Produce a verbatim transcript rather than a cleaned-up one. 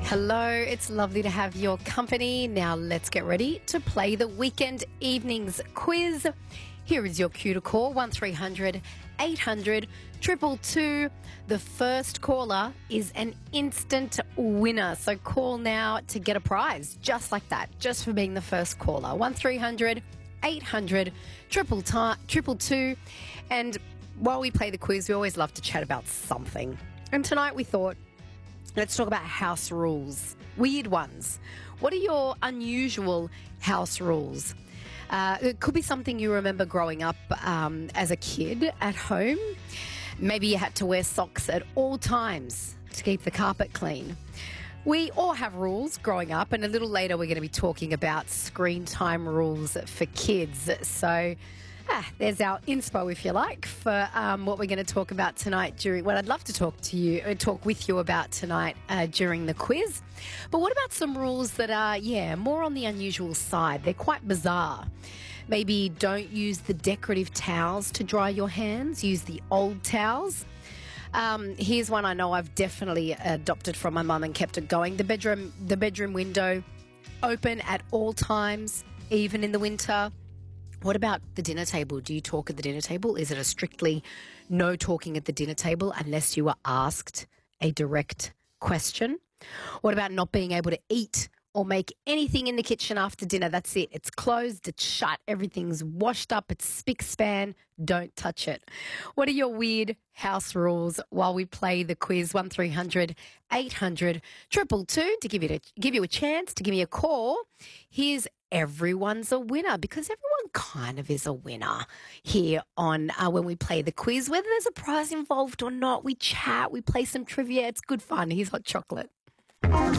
Hello, it's lovely to have your company. Now let's get ready to play the weekend evenings quiz. Here is your cue to call one three hundred eight hundred two two two. The first caller is an instant winner. So call now to get a prize just like that, just for being the first caller. one three hundred eight hundred two two two. And while we play the quiz, we always love to chat about something. And tonight we thought, let's talk about house rules, weird ones. What are your unusual house rules? Uh, it could be something you remember growing up um, as a kid at home. Maybe you had to wear socks at all times to keep the carpet clean. We all have rules growing up, and a little later we're going to be talking about screen time rules for kids. So ah, there's our inspo, if you like, for um, what we're going to talk about tonight during what I'd love to talk to you, uh, talk with you about tonight uh, during the quiz. But what about some rules that are, yeah, more on the unusual side? They're quite bizarre. Maybe don't use the decorative towels to dry your hands. Use the old towels. Um, here's one I know I've definitely adopted from my mum and kept it going. The bedroom, the bedroom window open at all times, even in the winter. What about the dinner table? Do you talk at the dinner table? Is it a strictly no talking at the dinner table unless you are asked a direct question? What about not being able to eat or make anything in the kitchen after dinner? That's it. It's closed, it's shut, everything's washed up, it's spick span. Don't touch it. What are your weird house rules while we play the quiz? one three hundred eight hundred two two two to give you, to give you a chance to give me a call. Here's Everyone's a Winner, because everyone kind of is a winner here on uh, when we play the quiz. Whether there's a prize involved or not, we chat, we play some trivia. It's good fun. Here's Hot Chocolate.